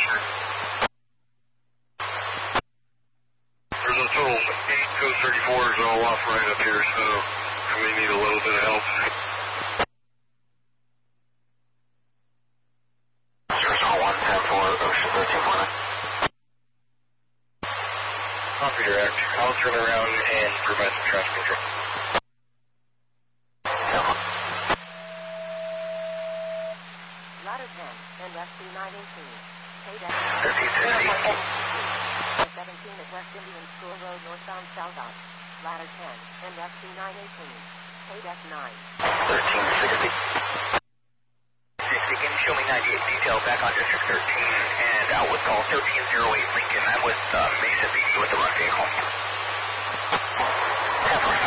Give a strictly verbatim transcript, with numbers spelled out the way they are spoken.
District. There's a total of eight Coast thirty-fours all off right up here, so we need a little bit of help. Copy direct. I'll turn around and provide some traffic control. Ladder ten, N S C nine eighteen. thirteen sixty. seventeen at West Indian School Road, northbound southbound. Ladder ten, N S C nine eighteen. Paydeck nine. thirteen sixty. sixty, can you show me ninety-eight detail back on District thirteen and out with call thirteen oh eight Lincoln. I'm with uh, Mesa P D with the run vehicle.